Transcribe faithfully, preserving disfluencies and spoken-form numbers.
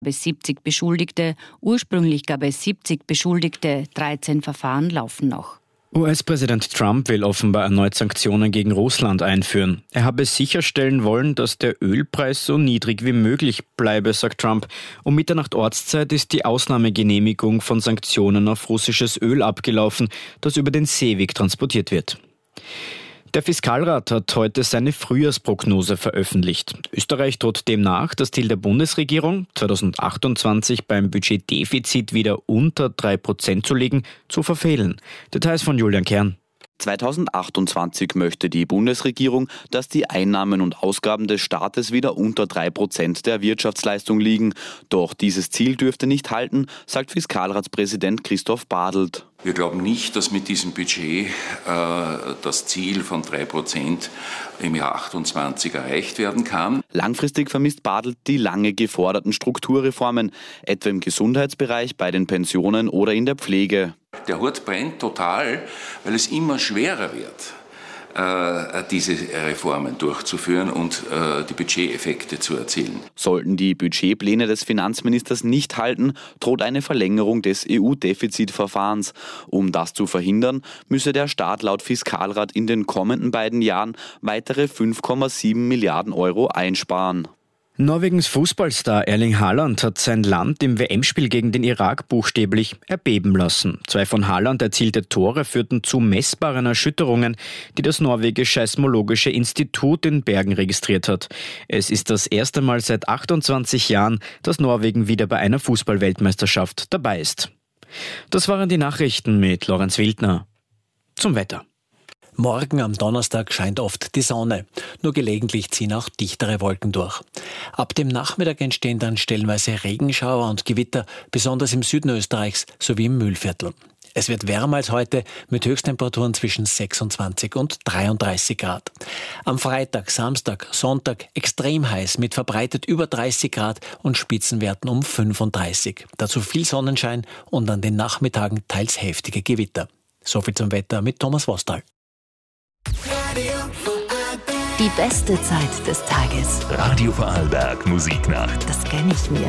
Bis siebzig Beschuldigte, ursprünglich gab es siebzig Beschuldigte, dreizehn Verfahren laufen noch. U S-Präsident Trump will offenbar erneut Sanktionen gegen Russland einführen. Er habe sicherstellen wollen, dass der Ölpreis so niedrig wie möglich bleibe, sagt Trump. Um Mitternacht Ortszeit ist die Ausnahmegenehmigung von Sanktionen auf russisches Öl abgelaufen, das über den Seeweg transportiert wird. Der Fiskalrat hat heute seine Frühjahrsprognose veröffentlicht. Österreich droht demnach, das Ziel der Bundesregierung, zwanzig achtundzwanzig beim Budgetdefizit wieder unter drei Prozent zu liegen, zu verfehlen. Details von Julian Kern. zwanzig achtundzwanzig möchte die Bundesregierung, dass die Einnahmen und Ausgaben des Staates wieder unter drei Prozent der Wirtschaftsleistung liegen. Doch dieses Ziel dürfte nicht halten, sagt Fiskalratspräsident Christoph Badelt. Wir glauben nicht, dass mit diesem Budget äh, das Ziel von drei Prozent im Jahr achtundzwanzig erreicht werden kann. Langfristig vermisst Badelt die lange geforderten Strukturreformen, etwa im Gesundheitsbereich, bei den Pensionen oder in der Pflege. Der Hut brennt total, weil es immer schwerer wird, äh, diese Reformen durchzuführen und äh, die Budgeteffekte zu erzielen. Sollten die Budgetpläne des Finanzministers nicht halten, droht eine Verlängerung des E U-Defizitverfahrens. Um das zu verhindern, müsse der Staat laut Fiskalrat in den kommenden beiden Jahren weitere fünf Komma sieben Milliarden Euro einsparen. Norwegens Fußballstar Erling Haaland hat sein Land im W M-Spiel gegen den Irak buchstäblich erbeben lassen. Zwei von Haaland erzielte Tore führten zu messbaren Erschütterungen, die das norwegische Seismologische Institut in Bergen registriert hat. Es ist das erste Mal seit achtundzwanzig Jahren, dass Norwegen wieder bei einer Fußball-Weltmeisterschaft dabei ist. Das waren die Nachrichten mit Lorenz Wildner. Zum Wetter. Morgen am Donnerstag scheint oft die Sonne. Nur gelegentlich ziehen auch dichtere Wolken durch. Ab dem Nachmittag entstehen dann stellenweise Regenschauer und Gewitter, besonders im Süden Österreichs sowie im Mühlviertel. Es wird wärmer als heute mit Höchsttemperaturen zwischen sechsundzwanzig und dreiunddreißig Grad. Am Freitag, Samstag, Sonntag extrem heiß mit verbreitet über dreißig Grad und Spitzenwerten um fünfunddreißig. Dazu viel Sonnenschein und an den Nachmittagen teils heftige Gewitter. Soviel zum Wetter mit Thomas Wostal. Die beste Zeit des Tages. Radio Vorarlberg Musiknacht. Das gönn ich mir.